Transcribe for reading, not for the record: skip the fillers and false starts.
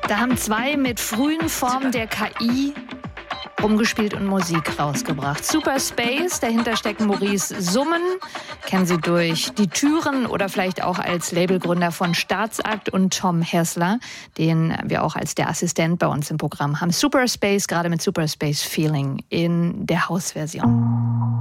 Da haben zwei mit frühen Formen der KI rumgespielt und Musik rausgebracht. Super Space, dahinter stecken Maurice Summen, kennen Sie durch Die Türen oder vielleicht auch als Labelgründer von Staatsakt, und Tom Hessler, den wir auch als der Assistent bei uns im Programm haben. Super Space, gerade mit Super Space Feeling in der Hausversion.